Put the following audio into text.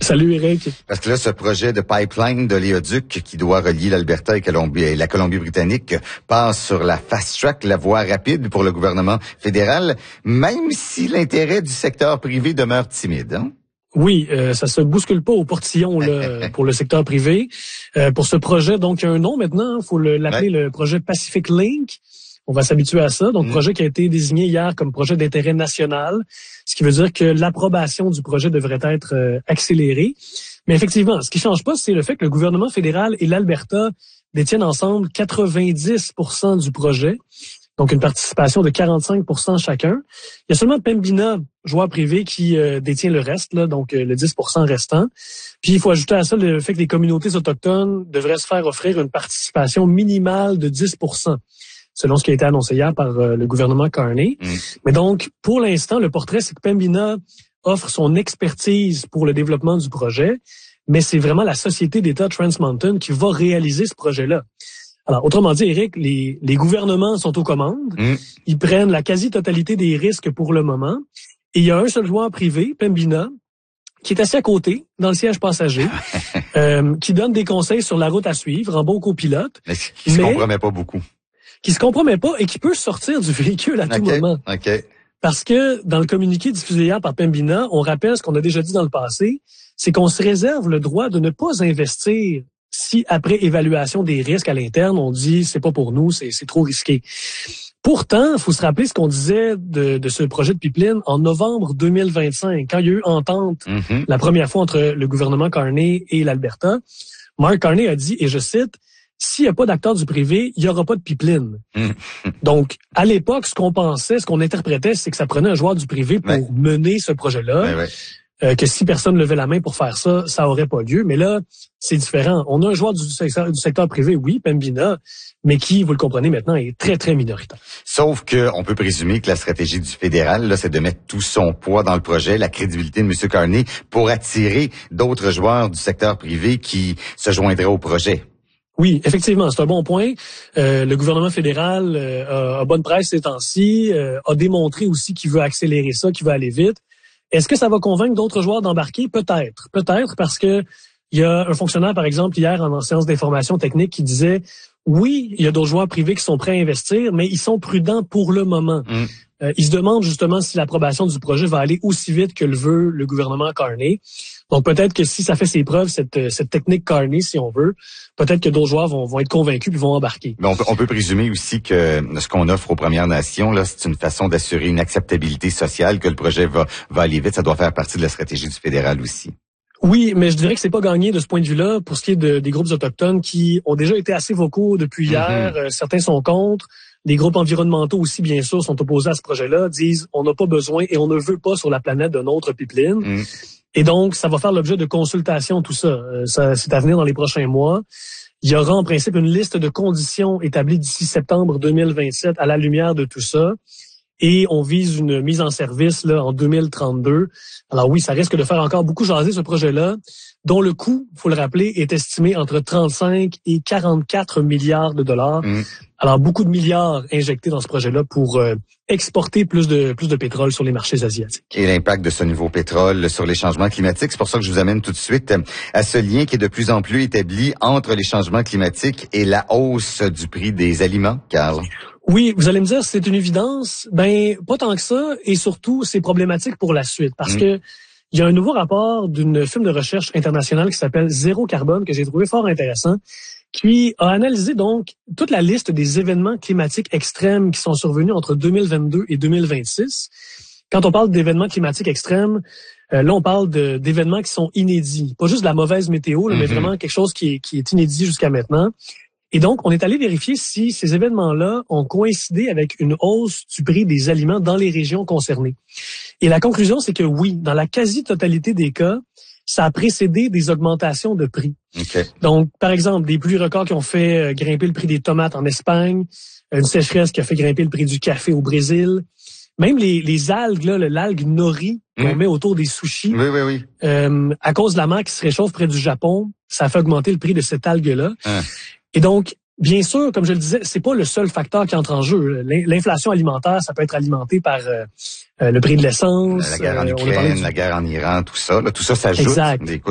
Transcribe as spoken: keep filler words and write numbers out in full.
Salut Eric. Parce que là, ce projet de pipeline d'oléoduc qui doit relier l'Alberta et, Colombie, et la Colombie-Britannique passe sur la fast track, la voie rapide pour le gouvernement fédéral, même si l'intérêt du secteur privé demeure timide. Hein? Oui, euh, ça se bouscule pas au portillon là, pour le secteur privé. Euh, pour ce projet, donc, il y a un nom maintenant, il faut le, l'appeler ouais. le projet Pacific Link. On va s'habituer à ça. Donc, mmh. projet qui a été désigné hier comme projet d'intérêt national, ce qui veut dire que l'approbation du projet devrait être euh, accélérée. Mais effectivement, ce qui change pas, c'est le fait que le gouvernement fédéral et l'Alberta détiennent ensemble quatre-vingt-dix pour cent du projet, donc une participation de quarante-cinq pour cent chacun. Il y a seulement Pembina, joueur privé, qui euh, détient le reste, là, donc euh, le dix pour cent restant. Puis, il faut ajouter à ça le fait que les communautés autochtones devraient se faire offrir une participation minimale de dix pour cent. Selon ce qui a été annoncé hier par euh, le gouvernement Carney. Mmh. Mais donc, pour l'instant, le portrait, c'est que Pembina offre son expertise pour le développement du projet, mais c'est vraiment la société d'État Trans Mountain qui va réaliser ce projet-là. Alors, autrement dit, Eric, les, les gouvernements sont aux commandes. Mmh. Ils prennent la quasi-totalité des risques pour le moment. Et il y a un seul joueur privé, Pembina, qui est assis à côté, dans le siège passager, euh, qui donne des conseils sur la route à suivre, en bon copilote. Mais qui se compromet pas beaucoup. qui se compromet pas et qui peut sortir du véhicule à tout okay, moment. Okay. Parce que dans le communiqué diffusé hier par Pembina, on rappelle ce qu'on a déjà dit dans le passé, c'est qu'on se réserve le droit de ne pas investir si, après évaluation des risques à l'interne, on dit c'est pas pour nous, c'est, c'est trop risqué. Pourtant, il faut se rappeler ce qu'on disait de, de ce projet de pipeline en novembre deux mille vingt-cinq, quand il y a eu entente mm-hmm. la première fois entre le gouvernement Carney et l'Alberta. Mark Carney a dit, et je cite, s'il n'y a pas d'acteurs du privé, il n'y aura pas de pipeline. Mmh. Donc, à l'époque, ce qu'on pensait, ce qu'on interprétait, c'est que ça prenait un joueur du privé pour ouais. mener ce projet-là. Ouais, ouais. Euh, que si personne levait la main pour faire ça, ça aurait pas lieu. Mais là, c'est différent. On a un joueur du secteur, du secteur privé, oui, Pembina, mais qui, vous le comprenez maintenant, est très, très minoritaire. Sauf que on peut présumer que la stratégie du fédéral, là, c'est de mettre tout son poids dans le projet, la crédibilité de M. Carney, pour attirer d'autres joueurs du secteur privé qui se joindraient au projet. Oui, effectivement, c'est un bon point. Euh, le gouvernement fédéral euh, a, a bonne presse ces temps-ci, euh, a démontré aussi qu'il veut accélérer ça, qu'il veut aller vite. Est-ce que ça va convaincre d'autres joueurs d'embarquer? Peut-être. Peut-être parce que il y a un fonctionnaire, par exemple, hier en séance d'information technique qui disait oui, il y a d'autres joueurs privés qui sont prêts à investir, mais ils sont prudents pour le moment. Mmh. Euh, ils se demandent justement si l'approbation du projet va aller aussi vite que le veut le gouvernement Carney. Donc peut-être que si ça fait ses preuves, cette, cette technique Carney, si on veut, peut-être que d'autres joueurs vont, vont être convaincus et vont embarquer. Mais on peut, on peut présumer aussi que ce qu'on offre aux Premières Nations, là, c'est une façon d'assurer une acceptabilité sociale, que le projet va, va aller vite. Ça doit faire partie de la stratégie du fédéral aussi. Oui, mais je dirais que c'est pas gagné de ce point de vue-là pour ce qui est de, des groupes autochtones qui ont déjà été assez vocaux depuis hier. Mm-hmm. Euh, certains sont contre. Les groupes environnementaux aussi, bien sûr, sont opposés à ce projet-là, disent on n'a pas besoin et on ne veut pas sur la planète d'un autre pipeline. Mm. Et donc, ça va faire l'objet de consultations, tout ça. Euh, ça. C'est à venir dans les prochains mois. Il y aura en principe une liste de conditions établies d'ici septembre deux mille vingt-sept à la lumière de tout ça. Et on vise une mise en service là en deux mille trente-deux. Alors oui, ça risque de faire encore beaucoup jaser ce projet-là, dont le coût, faut le rappeler, est estimé entre trente-cinq et quarante-quatre milliards de dollars. Mmh. Alors beaucoup de milliards injectés dans ce projet-là pour euh, exporter plus de plus de pétrole sur les marchés asiatiques. Et l'impact de ce nouveau pétrole sur les changements climatiques, c'est pour ça que je vous amène tout de suite à ce lien qui est de plus en plus établi entre les changements climatiques et la hausse du prix des aliments, Carl. Oui, vous allez me dire, c'est une évidence. Ben, pas tant que ça. Et surtout, c'est problématique pour la suite. Parce mmh. que il y a un nouveau rapport d'une firme de recherche internationale qui s'appelle Zéro Carbone, que j'ai trouvé fort intéressant, qui a analysé donc toute la liste des événements climatiques extrêmes qui sont survenus entre deux mille vingt-deux et deux mille vingt-six. Quand on parle d'événements climatiques extrêmes, euh, là, on parle de, d'événements qui sont inédits. Pas juste de la mauvaise météo, là, mmh. mais vraiment quelque chose qui est, qui est inédit jusqu'à maintenant. Et donc, on est allé vérifier si ces événements-là ont coïncidé avec une hausse du prix des aliments dans les régions concernées. Et la conclusion, c'est que oui, dans la quasi-totalité des cas, ça a précédé des augmentations de prix. Okay. Donc, par exemple, des pluies records qui ont fait grimper le prix des tomates en Espagne, une sécheresse qui a fait grimper le prix du café au Brésil, même les, les algues, là, l'algue nori qu'on mmh. met autour des sushis, oui, oui, oui. Euh, à cause de la mer qui se réchauffe près du Japon, ça a fait augmenter le prix de cette algue-là. Ah. Et donc, bien sûr, comme je le disais, c'est pas le seul facteur qui entre en jeu. L'inflation alimentaire, ça peut être alimenté par euh, le prix de l'essence. La guerre en Ukraine, du... la guerre en Iran, tout ça. Là, tout ça s'ajoute. Exact.